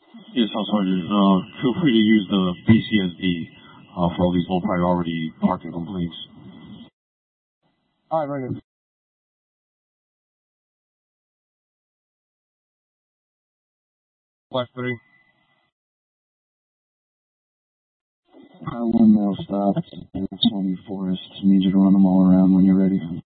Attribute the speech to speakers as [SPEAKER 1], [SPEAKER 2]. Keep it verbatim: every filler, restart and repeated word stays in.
[SPEAKER 1] Yes, House Sergeant. Uh, feel free to use the B C S D uh, for all these low priority parking complaints.
[SPEAKER 2] All right, very good. Flash three.
[SPEAKER 3] I one now stopped. Tony Forrest. Need you to run them all around when you're ready.